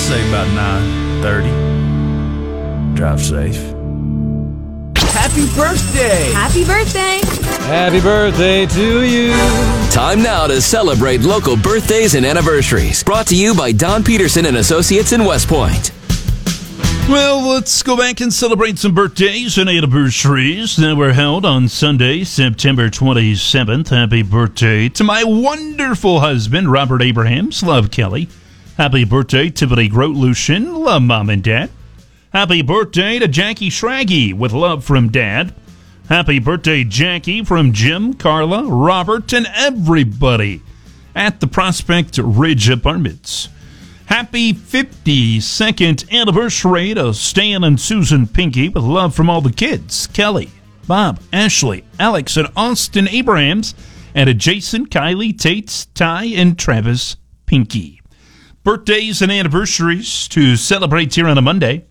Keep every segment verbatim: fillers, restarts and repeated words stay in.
say about nine thirty. Drive safe. Happy birthday! Happy birthday! Happy birthday to you. Time now to celebrate local birthdays and anniversaries. Brought to you by Don Peterson and Associates in West Point. Well, let's go back and celebrate some birthdays and anniversaries that were held on Sunday, September twenty-seventh. Happy birthday to my wonderful husband, Robert Abrahams. Love, Kelly. Happy birthday, Tiffany Grote-Lucien. Love, Mom and Dad. Happy birthday to Jackie Schraggy with love from Dad. Happy birthday, Jackie, from Jim, Carla, Robert, and everybody at the Prospect Ridge Apartments. Happy fifty-second anniversary to Stan and Susan Pinky with love from all the kids. Kelly, Bob, Ashley, Alex, and Austin Abrahams, and to Jason, Kylie, Tate, Ty, and Travis Pinky. Birthdays and anniversaries to celebrate here on a Monday.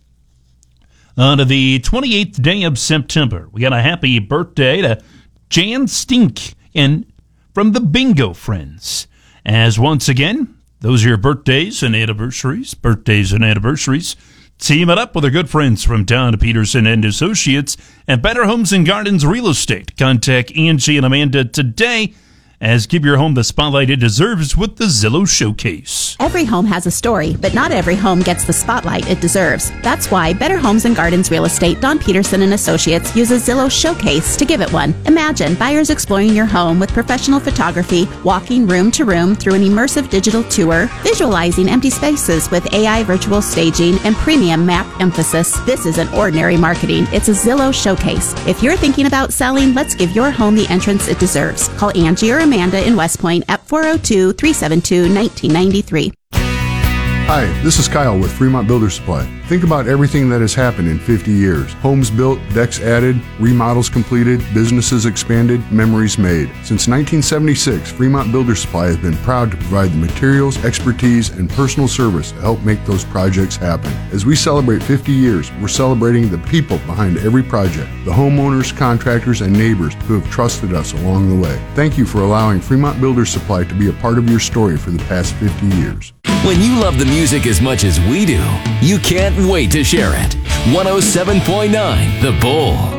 On the twenty-eighth day of September, we got a happy birthday to Jan Stink and from the Bingo Friends. As once again, those are your birthdays and anniversaries. Birthdays and anniversaries. Team it up with our good friends from Don Peterson and Associates at Better Homes and Gardens Real Estate. Contact Angie and Amanda today as give your home the spotlight it deserves with the Zillow Showcase. Every home has a story, but not every home gets the spotlight it deserves. That's why Better Homes and Gardens Real Estate, Don Peterson and Associates, uses Zillow Showcase to give it one. Imagine buyers exploring your home with professional photography, walking room to room through an immersive digital tour, visualizing empty spaces with A I virtual staging and premium map emphasis. This isn't ordinary marketing. It's a Zillow Showcase. If you're thinking about selling, let's give your home the entrance it deserves. Call Angie or Amanda in West Point at four oh two, three seven two, one nine nine three. Hi, this is Kyle with Fremont Builder Supply. Think about everything that has happened in fifty years. Homes built, decks added, remodels completed, businesses expanded, memories made. Since nineteen seventy-six, Fremont Builder Supply has been proud to provide the materials, expertise, and personal service to help make those projects happen. As we celebrate fifty years, we're celebrating the people behind every project, the homeowners, contractors, and neighbors who have trusted us along the way. Thank you for allowing Fremont Builder Supply to be a part of your story for the past fifty years. When you love the music as much as we do, you can't wait to share it. one oh seven point nine The Bull.